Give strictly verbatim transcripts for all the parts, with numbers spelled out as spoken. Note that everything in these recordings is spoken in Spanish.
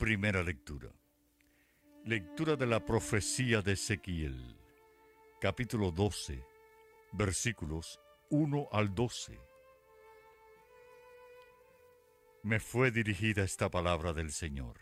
Primera lectura. Lectura de la profecía de Ezequiel, capítulo doce, versículos uno al doce. Me fue dirigida esta palabra del Señor.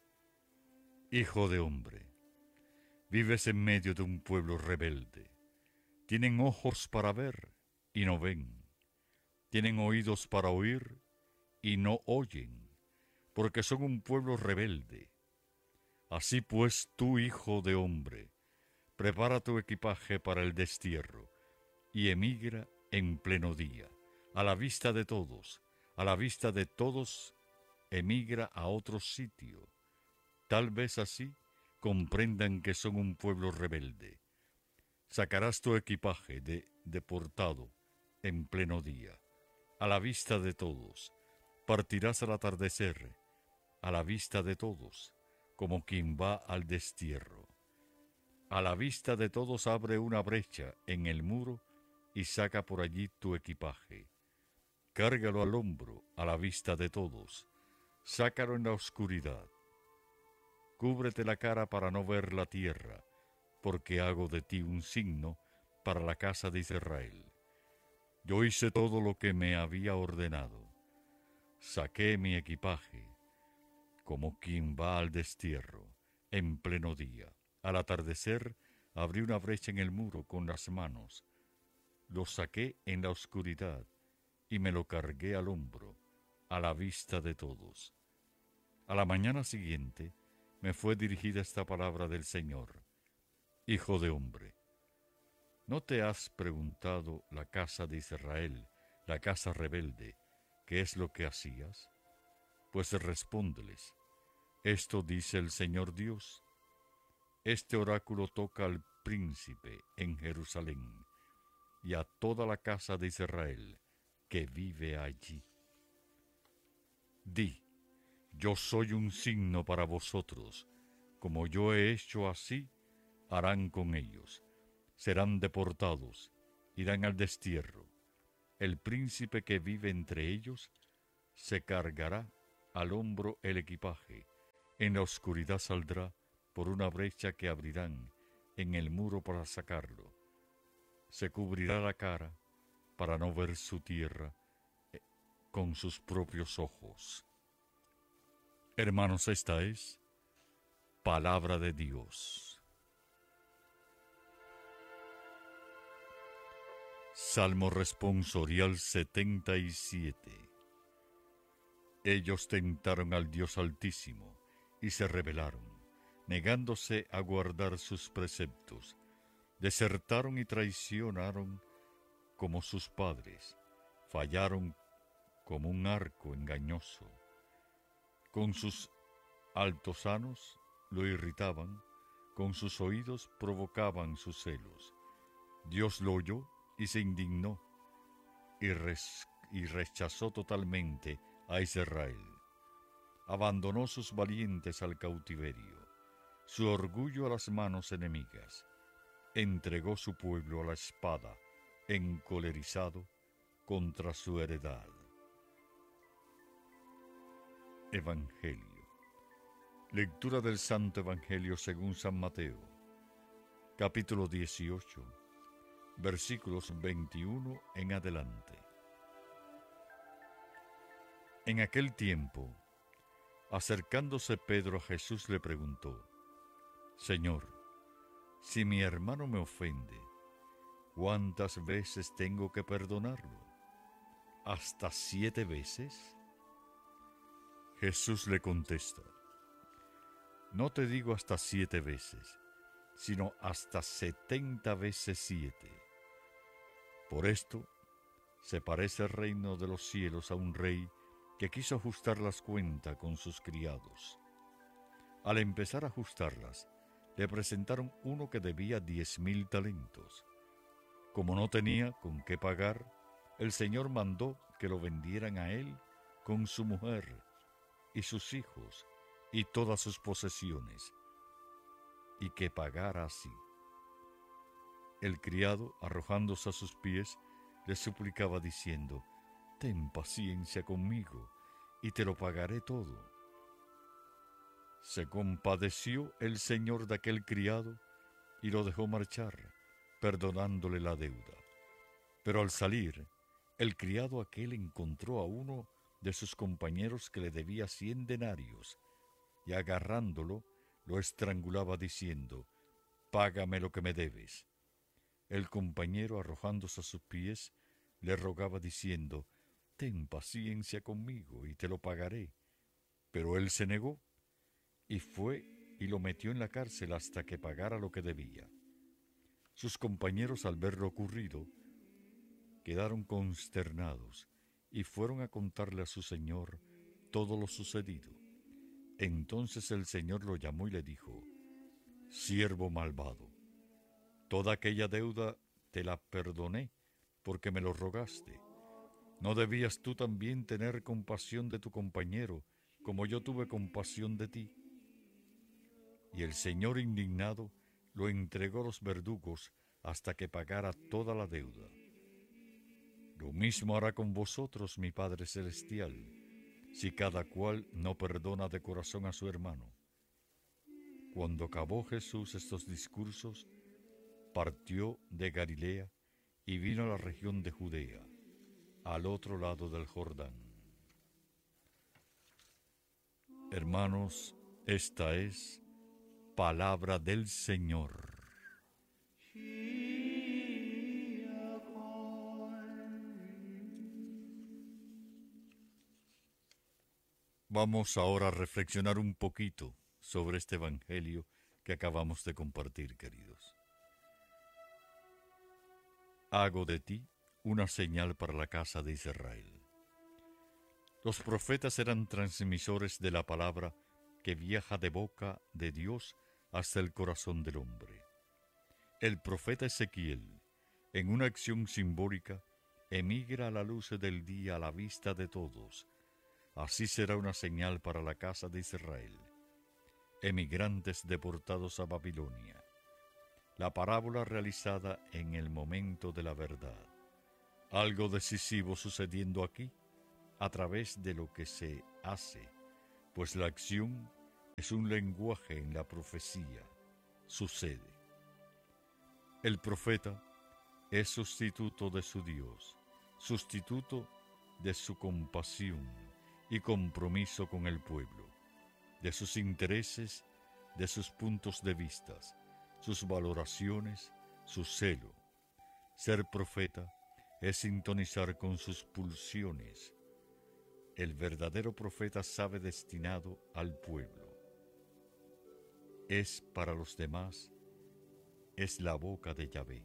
Hijo de hombre, vives en medio de un pueblo rebelde. Tienen ojos para ver y no ven. Tienen oídos para oír y no oyen, porque son un pueblo rebelde. Así pues, tú, hijo de hombre, prepara tu equipaje para el destierro y emigra en pleno día, a la vista de todos, a la vista de todos, emigra a otro sitio. Tal vez así comprendan que son un pueblo rebelde. Sacarás tu equipaje de deportado en pleno día, a la vista de todos. Partirás al atardecer, a la vista de todos, como quien va al destierro. A la vista de todos abre una brecha en el muro y saca por allí tu equipaje. Cárgalo al hombro, a la vista de todos. Sácalo en la oscuridad. Cúbrete la cara para no ver la tierra, porque hago de ti un signo para la casa de Israel. Yo hice todo lo que me había ordenado. Saqué mi equipaje, como quien va al destierro, en pleno día. Al atardecer, abrí una brecha en el muro con las manos. Lo saqué en la oscuridad y me lo cargué al hombro, a la vista de todos. A la mañana siguiente me fue dirigida esta palabra del Señor. Hijo de hombre, ¿no te has preguntado la casa de Israel, la casa rebelde, qué es lo que hacías? Pues respóndeles, esto dice el Señor Dios. Este oráculo toca al príncipe en Jerusalén y a toda la casa de Israel que vive allí. Di, yo soy un signo para vosotros, como yo he hecho así, harán con ellos. Serán deportados, irán al destierro. El príncipe que vive entre ellos se cargará al hombro el equipaje. En la oscuridad saldrá por una brecha que abrirán en el muro para sacarlo. Se cubrirá la cara para no ver su tierra con sus propios ojos. Hermanos, esta es palabra de Dios. Salmo responsorial setenta y siete. Ellos tentaron al Dios Altísimo y se rebelaron, negándose a guardar sus preceptos. Desertaron y traicionaron como sus padres, fallaron como un arco engañoso. Con sus altosanos lo irritaban, con sus oídos provocaban sus celos. Dios lo oyó y se indignó y, res, y rechazó totalmente a Israel. Abandonó sus valientes al cautiverio, su orgullo a las manos enemigas. Entregó su pueblo a la espada, encolerizado contra su heredad. Evangelio. Lectura del Santo Evangelio según San Mateo, capítulo dieciocho, versículos veintiuno en adelante. En aquel tiempo, acercándose Pedro a Jesús le preguntó, Señor, si mi hermano me ofende, ¿cuántas veces tengo que perdonarlo? ¿Hasta siete veces? Jesús le contesta, no te digo hasta siete veces, sino hasta setenta veces siete. Por esto, se parece el reino de los cielos a un rey que quiso ajustar las cuentas con sus criados. Al empezar a ajustarlas, le presentaron uno que debía diez mil talentos. Como no tenía con qué pagar, el Señor mandó que lo vendieran a él con su mujer y sus hijos y todas sus posesiones, y que pagara así. El criado, arrojándose a sus pies, le suplicaba diciendo, ten paciencia conmigo, y te lo pagaré todo. Se compadeció el señor de aquel criado y lo dejó marchar, perdonándole la deuda. Pero al salir, el criado aquel encontró a uno de sus compañeros que le debía cien denarios, y agarrándolo, lo estrangulaba diciendo: «Págame lo que me debes». El compañero, arrojándose a sus pies, le rogaba diciendo: «Ten paciencia conmigo y te lo pagaré». Pero él se negó, y fue y lo metió en la cárcel hasta que pagara lo que debía. Sus compañeros, al ver lo ocurrido, quedaron consternados y fueron a contarle a su señor todo lo sucedido. Entonces el señor lo llamó y le dijo: «Siervo malvado, toda aquella deuda te la perdoné porque me lo rogaste. ¿No debías tú también tener compasión de tu compañero como yo tuve compasión de ti?» Y el señor, indignado, lo entregó a los verdugos hasta que pagara toda la deuda. Lo mismo hará con vosotros mi Padre Celestial, si cada cual no perdona de corazón a su hermano. Cuando acabó Jesús estos discursos, partió de Galilea y vino a la región de Judea, al otro lado del Jordán. Hermanos, esta es palabra del Señor. Vamos ahora a reflexionar un poquito sobre este evangelio que acabamos de compartir, queridos. Hago de ti una señal para la casa de Israel. Los profetas eran transmisores de la palabra que viaja de boca de Dios hasta el corazón del hombre. El profeta Ezequiel, en una acción simbólica, emigra a la luz del día a la vista de todos. Así será una señal para la casa de Israel. Emigrantes deportados a Babilonia. La parábola realizada en el momento de la verdad. Algo decisivo sucediendo aquí a través de lo que se hace, pues la acción es un lenguaje en la profecía. Sucede. El profeta es sustituto de su Dios, sustituto de su compasión y compromiso con el pueblo, de sus intereses, de sus puntos de vista, sus valoraciones, su celo. Ser profeta es sintonizar con sus pulsiones. El verdadero profeta sabe destinado al pueblo. Es para los demás, es la boca de Yahvé.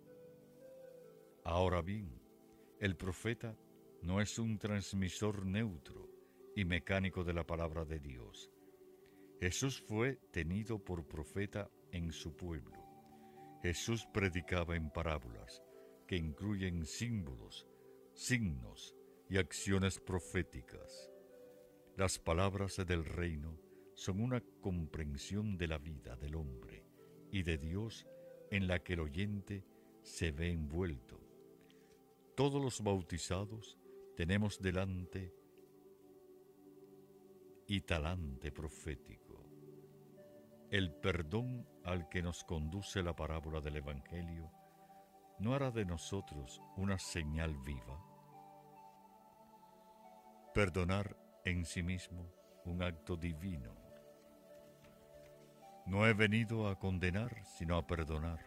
Ahora bien, el profeta no es un transmisor neutro y mecánico de la palabra de Dios. Jesús fue tenido por profeta en su pueblo. Jesús predicaba en parábolas que incluyen símbolos, signos y acciones proféticas. Las palabras del reino son una comprensión de la vida del hombre y de Dios en la que el oyente se ve envuelto. Todos los bautizados tenemos delante y talante profético. El perdón al que nos conduce la parábola del Evangelio no hará de nosotros una señal viva. Perdonar en sí mismo un acto divino. No he venido a condenar, sino a perdonar.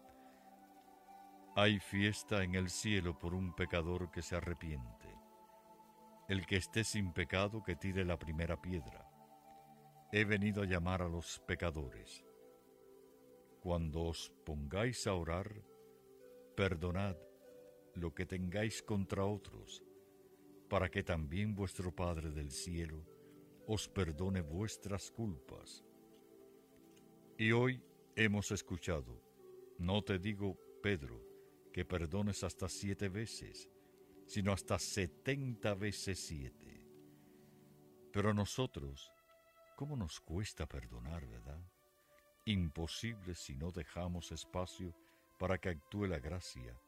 Hay fiesta en el cielo por un pecador que se arrepiente. El que esté sin pecado, que tire la primera piedra. He venido a llamar a los pecadores. Cuando os pongáis a orar, perdonad lo que tengáis contra otros, para que también vuestro Padre del cielo os perdone vuestras culpas. Y hoy hemos escuchado: no te digo, Pedro, que perdones hasta siete veces, sino hasta setenta veces siete. Pero a nosotros, ¿cómo nos cuesta perdonar, verdad? Imposible si no dejamos espacio para que actúe la gracia.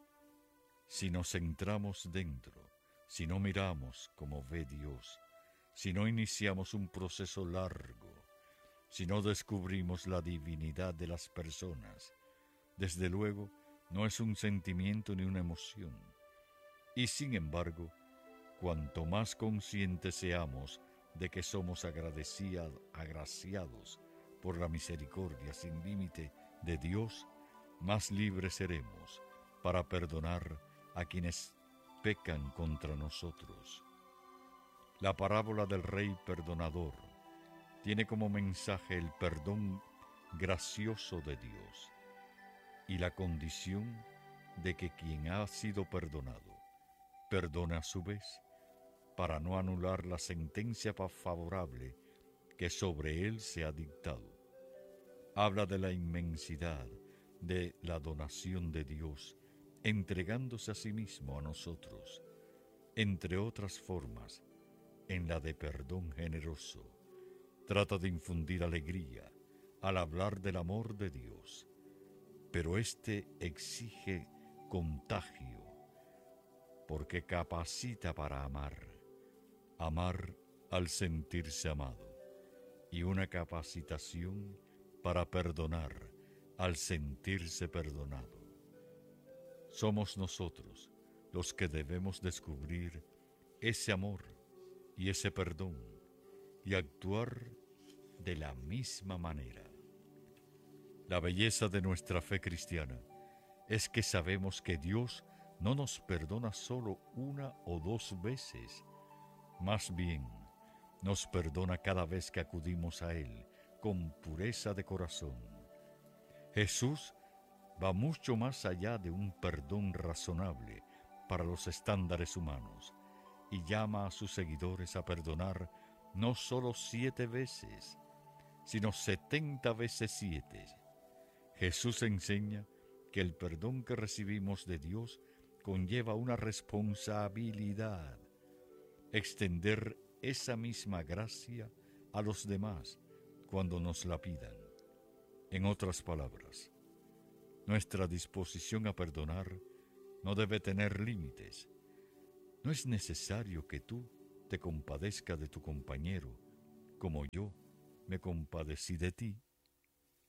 Si nos centramos dentro, si no miramos como ve Dios, si no iniciamos un proceso largo, si no descubrimos la divinidad de las personas. Desde luego, no es un sentimiento ni una emoción. Y sin embargo, cuanto más conscientes seamos de que somos agradecidos, agraciados por la misericordia sin límite de Dios, más libres seremos para perdonar a quienes pecan contra nosotros. La parábola del rey perdonador tiene como mensaje el perdón gracioso de Dios y la condición de que quien ha sido perdonado perdone a su vez, para no anular la sentencia favorable que sobre él se ha dictado. Habla de la inmensidad de la donación de Dios, entregándose a sí mismo a nosotros, entre otras formas, en la de perdón generoso. Trata de infundir alegría al hablar del amor de Dios, pero éste exige contagio, porque capacita para amar, amar al sentirse amado, y una capacitación para perdonar al sentirse perdonado. Somos nosotros los que debemos descubrir ese amor y ese perdón y actuar de la misma manera. La belleza de nuestra fe cristiana es que sabemos que Dios no nos perdona solo una o dos veces, más bien nos perdona cada vez que acudimos a Él con pureza de corazón. Jesús va mucho más allá de un perdón razonable para los estándares humanos y llama a sus seguidores a perdonar no solo siete veces, sino setenta veces siete. Jesús enseña que el perdón que recibimos de Dios conlleva una responsabilidad, extender esa misma gracia a los demás cuando nos la pidan. En otras palabras, nuestra disposición a perdonar no debe tener límites. No es necesario que tú te compadezcas de tu compañero como yo me compadecí de ti.